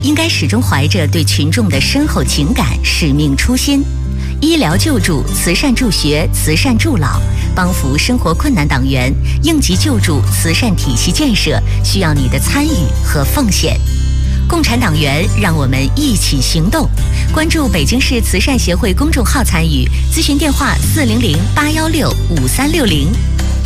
应该始终怀着对群众的深厚情感、使命初心。医疗救助、慈善助学、慈善助老，帮扶生活困难党员，应急救助、慈善体系建设需要你的参与和奉献。共产党员，让我们一起行动！关注北京市慈善协会公众号参与，咨询电话400-816-5360。